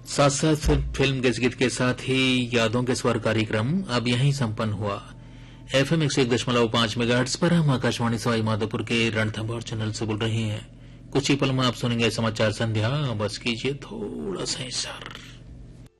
साथ साथ फिल्म के इस गीत के साथ ही यादों के स्वर कार्यक्रम अब यहीं संपन्न हुआ। FM 101.5 मेगाहर्ट्ज पर हम आकाशवाणी सवाई माधोपुर के रणथंभौर चैनल से बोल रहे हैं। कुछ ही पल में आप सुनेंगे समाचार संध्या। बस कीजिए थोड़ा सा इंतजार।